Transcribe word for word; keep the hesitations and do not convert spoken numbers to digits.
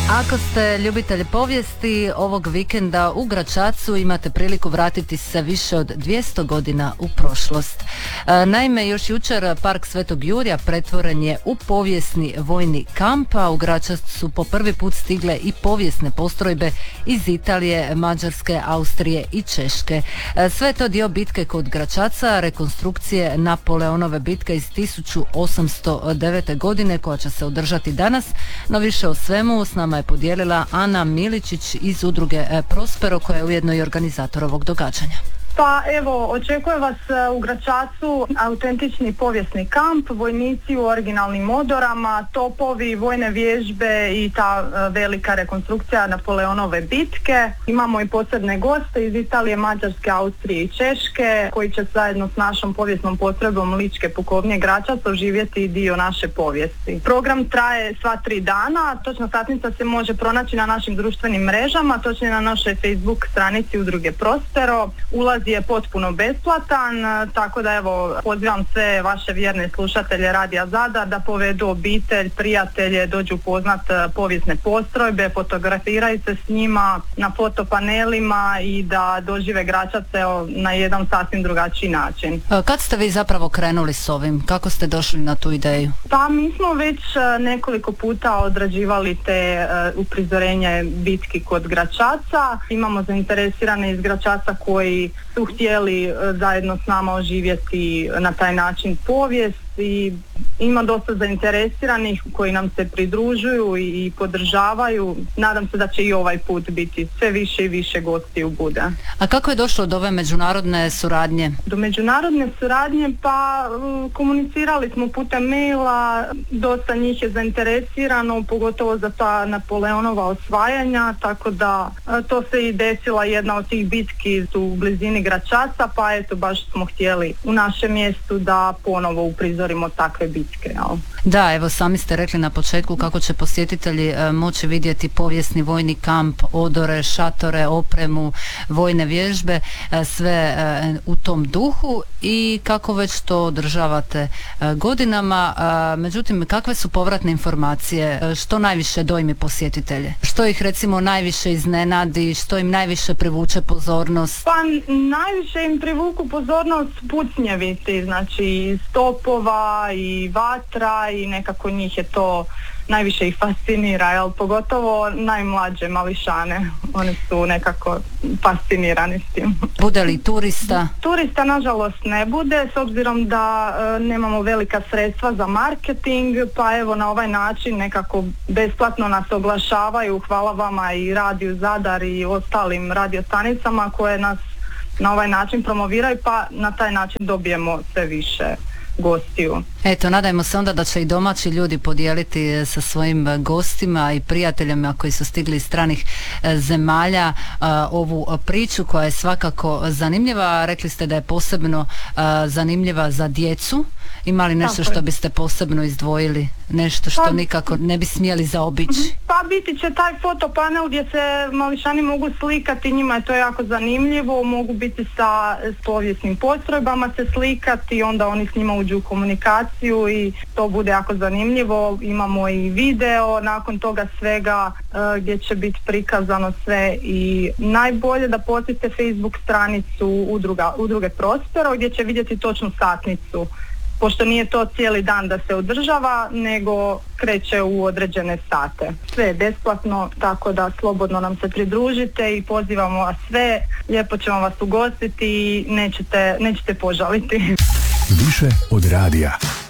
Ako ste ljubitelji povijesti, ovog vikenda u Gračacu imate priliku vratiti se više od dvjesto godina u prošlost. Naime, još jučer Park Svetog Jurja pretvoren je u povijesni vojni kamp, a u Gračac su po prvi put stigle i povijesne postrojbe iz Italije, Mađarske, Austrije i Češke. Sve je to dio bitke kod Gračaca, rekonstrukcije Napoleonove bitke iz tisuću osamsto devete. godine koja će se održati danas, no više o svemu s nama je podijelila Ana Miličić iz udruge Prospero, koja je ujedno i organizator ovog događanja. Pa evo, očekuje vas u Gračacu autentični povijesni kamp, vojnici u originalnim odorama, topovi, vojne vježbe i ta velika rekonstrukcija Napoleonove bitke. Imamo i posebne goste iz Italije, Mađarske, Austrije i Češke koji će zajedno s našom povijesnom postrojbom Ličke pukovnije Gračac oživjeti dio naše povijesti. Program traje sva tri dana, točna satnica se može pronaći na našim društvenim mrežama, točnije na našoj Facebook stranici udruge Prospero. Ulaz je potpuno besplatan, tako da evo pozivam sve vaše vjerne slušatelje Radija Zadar da povedu obitelj, prijatelje, dođu upoznat povijesne postrojbe, fotografiraju se s njima na fotopanelima i da dožive Gračac na jedan sasvim drugačiji način. Kad ste vi zapravo krenuli s ovim? Kako ste došli na tu ideju? Pa mi smo već nekoliko puta odrađivali te uh, uprizorenje bitki kod Gračaca. Imamo zainteresirane iz Gračaca koji su htjeli zajedno s nama oživjeti na taj način povijest i ima dosta zainteresiranih koji nam se pridružuju i podržavaju. Nadam se da će i ovaj put biti sve više i više gostiju bude. A kako je došlo do ove međunarodne suradnje? Do međunarodne suradnje pa komunicirali smo putem maila, dosta njih je zainteresirano, pogotovo za ta Napoleonova osvajanja, tako da to se i desila jedna od tih bitki u blizini Gračaca, pa eto baš smo htjeli u našem mjestu da ponovo uprizorimo takve bitke. Jel? Da, evo sami ste rekli na početku kako će posjetitelji e, moći vidjeti povijesni vojni kamp, odore, šatore, opremu, vojne vježbe, e, sve e, u tom duhu i kako već to održavate e, godinama. E, međutim, kakve su povratne informacije? E, što najviše dojmi posjetitelje? Što ih recimo najviše iznenadi? Što im najviše privuče pozornost? Pa najviše im privuku pozornost pucnjevi, znači iz topova i vatra i nekako njih je to najviše ih fascinira, jel? Pogotovo najmlađe mališane, oni su nekako fascinirani s tim. Bude li turista? Turista nažalost ne bude, s obzirom da e, nemamo velika sredstva za marketing, pa evo na ovaj način nekako besplatno nas oglašavaju, hvala vama i Radiju Zadar i ostalim radiostanicama koje nas na ovaj način promoviraju, pa na taj način dobijemo sve više gostiju. Eto, nadajmo se onda da će i domaći ljudi podijeliti sa svojim gostima i prijateljima koji su stigli iz stranih zemalja ovu priču koja je svakako zanimljiva. Rekli ste da je posebno zanimljiva za djecu. Ima li nešto što biste posebno izdvojili? Nešto što pa, nikako ne bi smjeli zaobići? Pa biti će taj fotopanel gdje se mališani mogu slikati, njima je to jako zanimljivo, mogu biti sa s povijesnim postrojbama se slikati, onda oni s njima uđu u komunikaciju i to bude jako zanimljivo. Imamo i video nakon toga svega uh, gdje će biti prikazano sve i najbolje da posjetite Facebook stranicu udruga, udruge Prospero gdje će vidjeti točnu satnicu, pošto nije to cijeli dan da se održava, nego kreće u određene sate. Sve je besplatno, tako da slobodno nam se pridružite i pozivamo vas sve, lijepo ćemo vas ugostiti i nećete, nećete požaliti. Više od radija.